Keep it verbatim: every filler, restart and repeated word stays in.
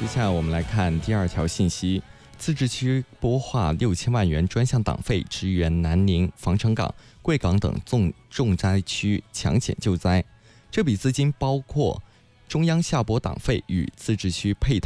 下我们来看第二条信息，自治区拨划六千万元专项党费支援南宁、防城港、贵港等重重灾区抢险救灾。这笔资金包括中央下拨党费与自治区配